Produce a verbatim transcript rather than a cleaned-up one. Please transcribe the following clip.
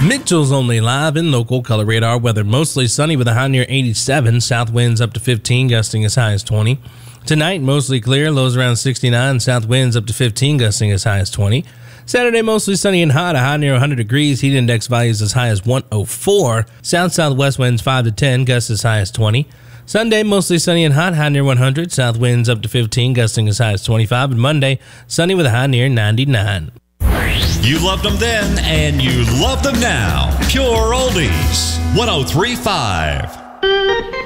Mitchell's Only Live in local color radar weather. Mostly sunny with a high near eighty-seven. South winds up to fifteen, gusting as high as twenty. Tonight, mostly clear, lows around sixty-nine. South winds up to fifteen, gusting as high as twenty. Saturday, mostly sunny and hot, a high near one hundred degrees. Heat index values as high as one oh four. South-southwest winds five to ten, gusts as high as twenty. Sunday, mostly sunny and hot, high near one hundred. South winds up to fifteen, gusting as high as twenty-five. And Monday, sunny with a high near ninety-nine. You loved them then, and you love them now. Pure Oldies, one oh three point five.